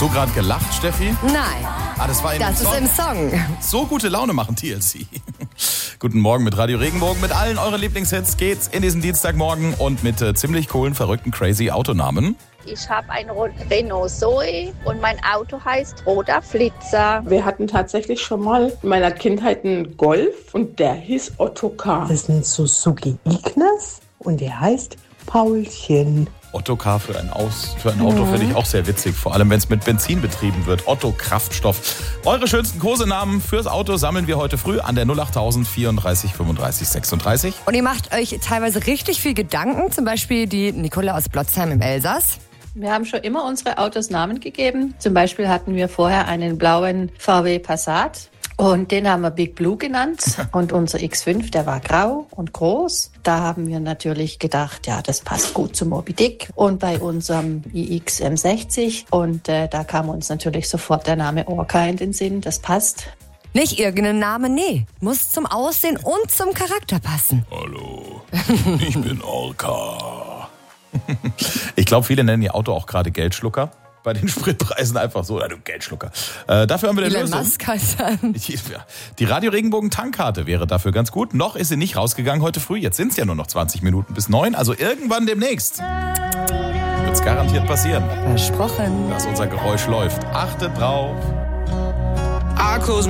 du gerade gelacht, Steffi? Nein. Das war Das ist im Song. So gute Laune machen TLC. Guten Morgen mit Radio Regenbogen. Mit allen euren Lieblingshits geht's in diesen Dienstagmorgen und mit ziemlich coolen, verrückten, crazy Autonamen. Ich habe ein Renault Zoe und mein Auto heißt Roter Flitzer. Wir hatten tatsächlich schon mal in meiner Kindheit einen Golf und der hieß Ottokar. Das ist ein Suzuki Ignis und der heißt Paulchen. Ottokar für ein Auto finde ich auch sehr witzig, vor allem wenn es mit Benzin betrieben wird. Otto Kraftstoff. Eure schönsten Kosenamen fürs Auto sammeln wir heute früh an der 08000 34 35 36. Und ihr macht euch teilweise richtig viel Gedanken, zum Beispiel die Nicola aus Blotzheim im Elsass. Wir haben schon immer unsere Autos Namen gegeben. Zum Beispiel hatten wir vorher einen blauen VW Passat und den haben wir Big Blue genannt. Und unser X5, der war grau und groß. Da haben wir natürlich gedacht, ja, das passt gut zu Moby Dick. Und bei unserem iX M60 und da kam uns natürlich sofort der Name Orca in den Sinn. Das passt. Nicht irgendein Name, nee. Muss zum Aussehen und zum Charakter passen. Hallo, ich bin Orca. Ich glaube, viele nennen ihr Auto auch gerade Geldschlucker. Bei den Spritpreisen einfach so, du Geldschlucker. Dafür haben wir eine Elon Lösung. Musk heißt er. Die Radio Regenbogen Tankkarte wäre dafür ganz gut. Noch ist sie nicht rausgegangen heute früh. Jetzt sind es ja nur noch 20 Minuten bis 9. Also irgendwann demnächst wird es garantiert passieren, Versprochen. dass unser Geräusch läuft. Achtet drauf. Akkus